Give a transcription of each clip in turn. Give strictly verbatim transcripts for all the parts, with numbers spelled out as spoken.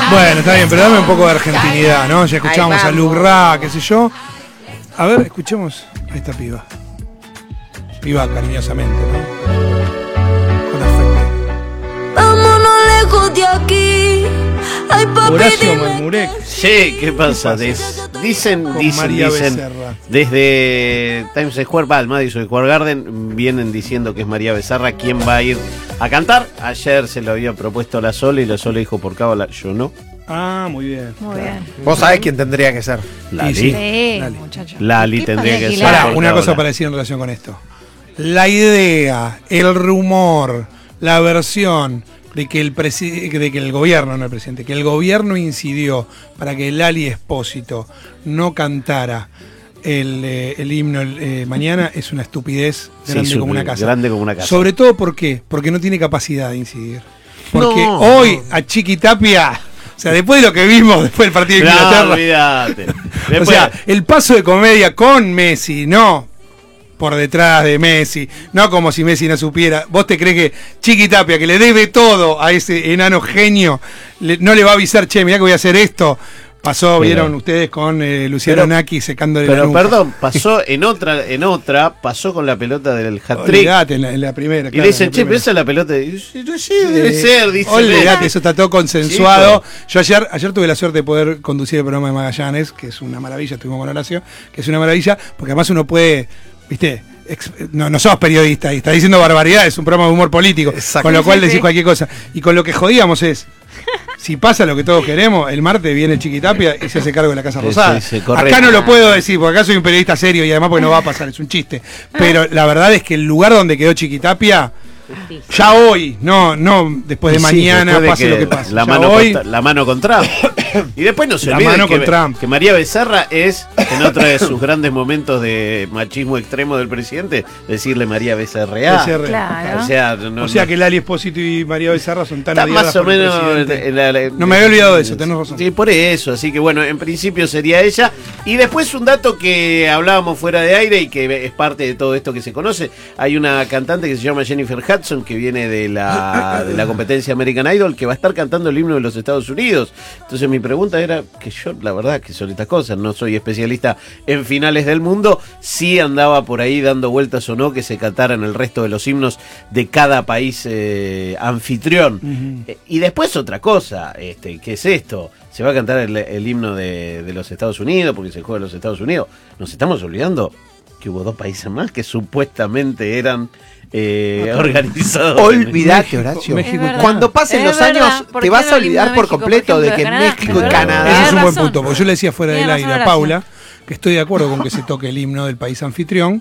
Bueno, está bien, pero dame un poco de argentinidad, ¿no? Ya escuchábamos a Luke Ra, qué sé yo. A ver, escuchemos a esta piba. Piba cariñosamente, ¿no? Con afecto. Vámonos lejos de aquí. Ay, papi, Horacio dime. Malmurek. Sí, ¿qué pasa? Des- dicen, Con dicen, María dicen, Becerra. desde Times Square, va, el Madison Square Garden, vienen diciendo que es María Becerra quien va a ir a cantar. Ayer se lo había propuesto la Sole y la Sole dijo por cábala, yo no. Ah, muy bien. Muy bien. Vos sabés quién tendría que ser. Lali. Sí, Sí, Dale. muchacho. Lali ¿Qué tendría pasa que aquí, ser. Lali? Pará, por una cosa cábala. para decir en relación con esto. La idea, el rumor, la versión de que el presi- de que el gobierno, no el presidente, que el gobierno incidió para que Lali Espósito no cantara el, eh, el himno el, eh, mañana es una estupidez Sí, grande su- como una casa. grande como una casa. Sobre todo, ¿por qué? Porque no tiene capacidad de incidir. Porque No. hoy a Chiqui Tapia, o sea, después de lo que vimos después del partido de No, Inglaterra, olvídate. o Después- sea, el paso de comedia con Messi, no por detrás de Messi, no como si Messi no supiera. ¿Vos te crees que Chiqui Tapia, que le debe todo a ese enano genio, le- no le va a avisar, che, mirá que voy a hacer esto? Pasó, Pero- vieron ustedes con eh, Luciano Pero- Naki secándole la Pero nuca. perdón, pasó en otra, en otra, pasó con la pelota del hat-trick. Olvidate, en la, en la primera. Y claro, le dicen, en la che, pero primera. esa es la pelota. Y yo, no sé, debe Eh, ser, dice. Olvidate, eso está todo consensuado. Chico. Yo ayer, ayer tuve la suerte de poder conducir el programa de Magallanes, que es una maravilla, estuvimos con Horacio, que es una maravilla, porque además uno puede, viste, ex- no, no sos periodista y está diciendo barbaridades, es un programa de humor político, Exacto. con lo cual Sí, decís sí. cualquier cosa. Y con lo que jodíamos es, si pasa lo que todos queremos, el martes viene Chiquitapia y se hace cargo de la Casa Sí, Rosada. sí, sí, correcto. Acá no lo puedo decir, porque acá soy un periodista serio y además porque no va a pasar, es un chiste. Pero la verdad es que el lugar donde quedó Chiquitapia, ya hoy, no, no después de Y sí, mañana, después de pase que lo que pase. La Ya mano, hoy, con, la mano con Trump. Y después no se La olviden mano que, con Trump. que María Becerra es, en otro de sus grandes momentos de machismo extremo del presidente, decirle María Becerra. P C R. Claro. O sea, no, O sea no- que Lali Espósito y María Becerra son tan está odiadas más o por el menos. presidente. en la- la- No me había olvidado de eso, tenés razón. Sí, por eso. Así que bueno, en principio sería ella. Y después un dato que hablábamos fuera de aire y que es parte de todo esto que se conoce. Hay una cantante que se llama Jennifer Hudson, que viene de la, de la competencia American Idol, que va a estar cantando el himno de los Estados Unidos. Entonces mi pregunta era, que yo la verdad que son estas cosas, no soy especialista en finales del mundo, sí andaba por ahí dando vueltas o no que se cantaran el resto de los himnos de cada país eh, anfitrión. Ujú. Eh, Y después otra cosa, este, ¿qué es esto? Se va a cantar el, el himno de, de los Estados Unidos porque se juega en los Estados Unidos. Nos estamos olvidando que hubo dos países más que supuestamente eran eh, organizados. Olvidate, Horacio. México y Canadá. Cuando pasen Es los verdad, años, ¿por te qué vas no a el himno olvidar de por México, completo por de ejemplo, que de Canadá? México y Es Canadá. Ese es un Tenés buen razón. punto, porque yo le decía fuera del Tenés aire razón, a Horacio. Paula que estoy de acuerdo con que se toque el himno del país anfitrión,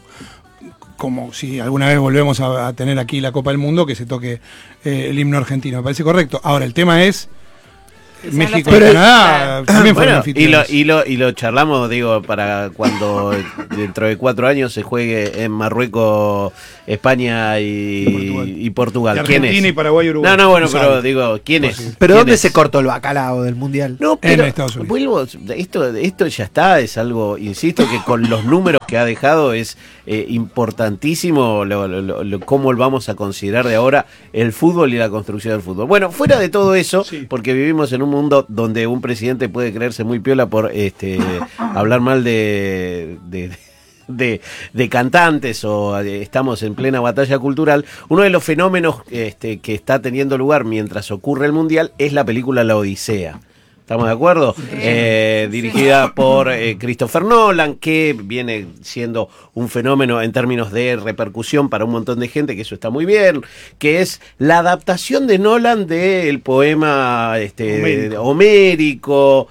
como si alguna vez volvemos a, a tener aquí la Copa del Mundo, que se toque eh, el himno argentino. Me parece correcto. Ahora, el tema es sean México los y países. Canadá también fueron Bueno, y lo, anfitriones. y, lo, y lo charlamos, digo, para cuando dentro de cuatro años se juegue en Marruecos, España y Portugal. y Portugal. Y ¿Quién Argentina es? y Paraguay y Uruguay. No, no, bueno, No pero sabe. digo, ¿quién es? Posible. Pero ¿Quién ¿dónde es? se cortó el bacalao del mundial? No, En pero Estados Unidos. vuelvo, esto, esto ya está, es algo, insisto, que con los números que ha dejado es eh, importantísimo lo, lo- lo- lo- cómo vamos a considerar de ahora el fútbol y la construcción del fútbol. Bueno, fuera de todo eso, Sí. porque vivimos en un mundo donde un presidente puede creerse muy piola por este hablar mal de... de De, de cantantes o eh, estamos en plena batalla cultural, uno de los fenómenos este, que está teniendo lugar mientras ocurre el Mundial es la película La Odisea. ¿Estamos de acuerdo? Eh, dirigida por eh, Christopher Nolan, que viene siendo un fenómeno en términos de repercusión para un montón de gente, que eso está muy bien, que es la adaptación de Nolan del poema este, Homérico. homérico,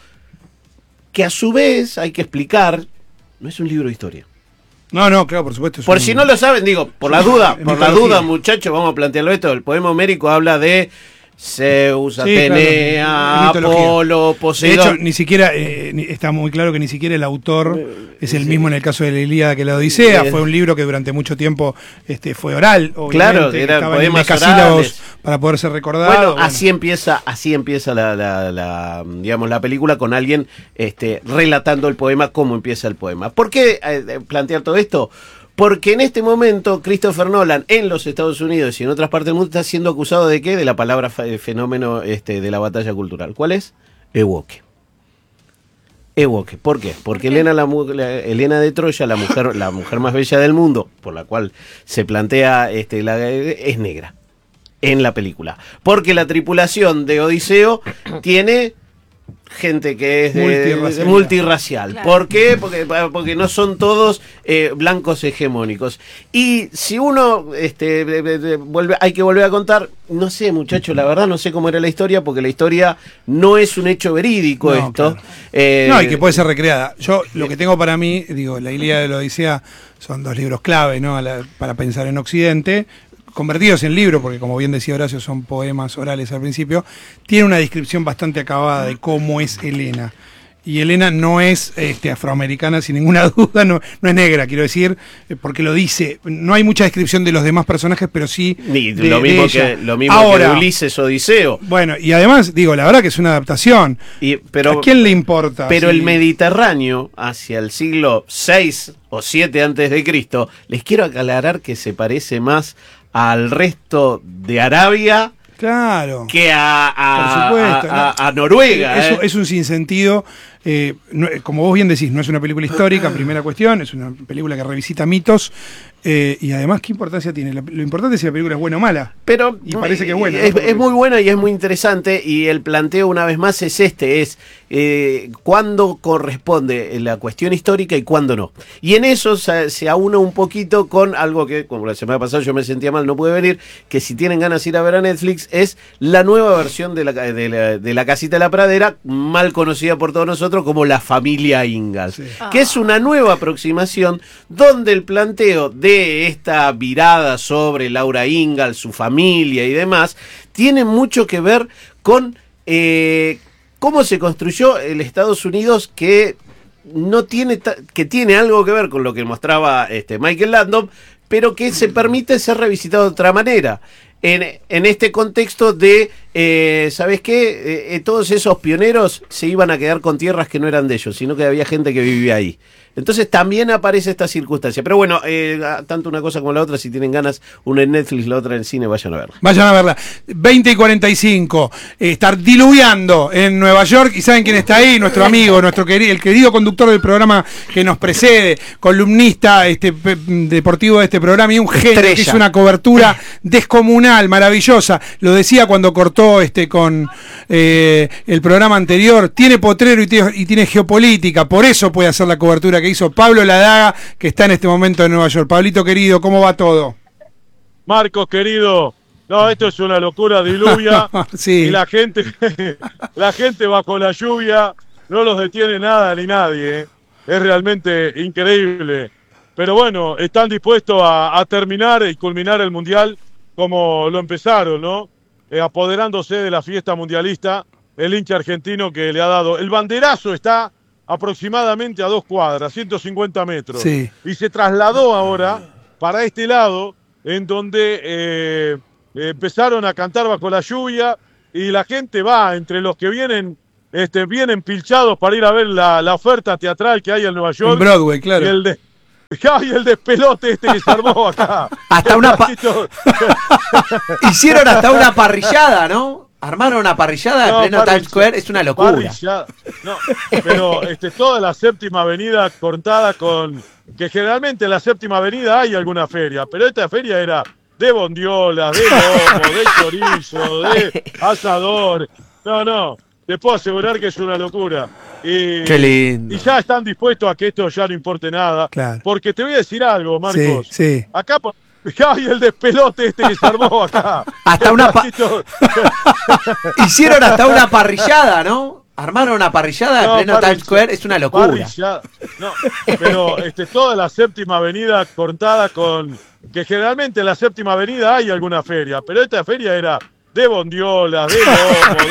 que a su vez, hay que explicar, no es un libro de historia. No, no, claro, por supuesto. es Por un- si no lo saben, digo, por la duda, Es por la mitología. duda, muchachos, vamos a plantearlo esto. El poema homérico habla de Zeus, Sí, Atenea, claro, es mitología. Apolo, De Poseidón. hecho, ni siquiera, eh, ni- está muy claro que ni siquiera el autor es el mismo en el caso de la Ilíada que la Odisea. Eh, Fue un libro que durante mucho tiempo este, fue oral, obviamente, Claro, que eran estaban en poemas decasílabos orales. para poder ser recordado. Bueno, bueno. así empieza, así empieza la, la- la, digamos, la película con alguien este, relatando el poema, cómo empieza el poema. ¿Por qué eh, plantear todo esto? Porque en este momento Christopher Nolan en los Estados Unidos y en otras partes del mundo está siendo acusado de qué? De la palabra fe- fenómeno este, de la batalla cultural. ¿Cuál es? Ewoque. Ewoque. ¿Por qué? Porque Helena, la, la, Helena de Troya, la mujer, la mujer más bella del mundo, por la cual se plantea, este, la, es negra en la película. Porque la tripulación de Odiseo tiene gente que es de, multirracial. De, multirracial. Claro. ¿Por qué? Porque, porque no son todos eh, blancos hegemónicos. Y si uno este, de, de, de, vuelve, hay que volver a contar, no sé, muchachos, la verdad no sé cómo era la historia, porque la historia no es un hecho verídico, no, esto. Claro. Eh, no, y que puede ser recreada. Yo, lo que tengo para mí, digo, la Ilíada de la Odisea son dos libros clave, ¿no? La, para pensar en Occidente, convertidos en libro, porque como bien decía Horacio, son poemas orales al principio, tiene una descripción bastante acabada de cómo es Helena. Y Helena no es este, afroamericana, sin ninguna duda, no, no es negra, quiero decir, porque lo dice. No hay mucha descripción de los demás personajes, pero sí Ni, de, lo mismo, de ella. Que, lo mismo Ahora, que Ulises Odiseo. Bueno, y además, digo, la verdad que es una adaptación. Y, pero, ¿A quién le importa? Pero sí. el Mediterráneo, hacia el siglo seis o siete antes de Cristo, les quiero aclarar que se parece más al resto de Arabia, claro, que a, a, por supuesto, a, a, ¿no? a Noruega. Eso ¿eh? es un sinsentido. Eh, no, como vos bien decís, no es una película histórica, primera cuestión, es una película que revisita mitos. Eh, y además, ¿qué importancia tiene? Lo, lo importante es si la película es buena o mala. Pero y parece que es buena. Es, ¿no? es muy buena y es muy interesante. Y el planteo, una vez más, es este: es eh, cuándo corresponde la cuestión histórica y cuándo no. Y en eso se, se aúna un poquito con algo que, como la semana pasada yo me sentía mal, no pude venir. Que si tienen ganas de ir a ver a Netflix, es la nueva versión de la, de la, de la Casita de la Pradera, mal conocida por todos nosotros como La Familia Ingalls. Sí. Que es una nueva aproximación donde el planteo de esta virada sobre Laura Ingalls, su familia y demás, tiene mucho que ver con eh, cómo se construyó el Estados Unidos, que no tiene que tiene algo que ver con lo que mostraba este Michael Landon, pero que se permite ser revisitado de otra manera. En, en este contexto de, eh, ¿sabes qué? Eh, todos esos pioneros se iban a quedar con tierras que no eran de ellos, sino que había gente que vivía ahí. Entonces también aparece esta circunstancia. Pero bueno, eh, tanto una cosa como la otra, si tienen ganas, una en Netflix, la otra en el cine, vayan a verla. Vayan a verla. veinte y cuarenta y cinco. Eh, estar diluviando en Nueva York. ¿Y saben quién está ahí? Nuestro amigo, nuestro querido, el querido conductor del programa que nos precede, columnista este, deportivo de este programa y un genio Estrella. Que hizo una cobertura descomunal, maravillosa. Lo decía cuando cortó este con eh, el programa anterior. Tiene potrero y tiene, y tiene geopolítica. Por eso puede hacer la cobertura que hizo Pablo Ladaga, que está en este momento en Nueva York. Pablito querido, ¿cómo va todo? Marcos querido, no, esto es una locura, diluvia, sí. Y la gente, la gente bajo la lluvia no los detiene nada ni nadie, ¿eh? Es realmente increíble. Pero bueno, están dispuestos a, a terminar y culminar el Mundial como lo empezaron, ¿no? Eh, apoderándose de la fiesta mundialista, el hincha argentino que le ha dado. El banderazo está aproximadamente a dos cuadras, ciento cincuenta metros. Sí. Y se trasladó ahora para este lado, en donde eh, empezaron a cantar bajo la lluvia y la gente va entre los que vienen este, vienen pilchados para ir a ver la, la oferta teatral que hay en Nueva York. En Broadway, claro. Y el de, y el despelote este que se armó acá. Hasta una pa- Hicieron hasta una parrillada, ¿no? Armaron una parrillada no, en pleno Times Square, es una locura. Parrillada. No, pero este, toda la séptima avenida cortada con... Que generalmente en la séptima avenida hay alguna feria, pero esta feria era de bondiolas, de lomo, de chorizo, de asador. No, no, te puedo asegurar que es una locura. Y, Qué lindo. Y ya están dispuestos a que esto ya no importe nada. Claro. Porque te voy a decir algo, Marcos. Sí, sí. Acá... ¡Ay, el despelote este que se armó acá! Hasta una pa- Hicieron hasta una parrillada, ¿no? Armaron una parrillada no, en pleno Times Square, es una locura. Parrillada. No, pero este, toda la séptima avenida cortada con... Que generalmente en la séptima avenida hay alguna feria, pero esta feria era de bondiolas, de lomo,